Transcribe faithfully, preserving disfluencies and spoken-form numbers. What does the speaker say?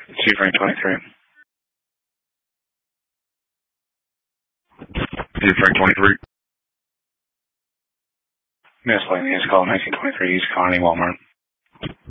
Two Frank twenty-three. Two Frank twenty-three. Miscellaneous call nineteen twenty-three East Connie Walmart.